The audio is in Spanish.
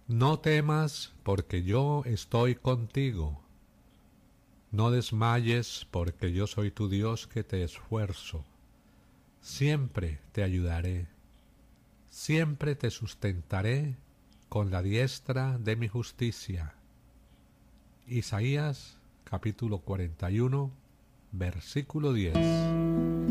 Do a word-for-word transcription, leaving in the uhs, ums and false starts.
No temas, porque yo estoy contigo. No desmayes, porque yo soy tu Dios que te esfuerzo. Siempre te ayudaré. Siempre te sustentaré con la diestra de mi justicia. Isaías capítulo cuarenta y uno, versículo diez.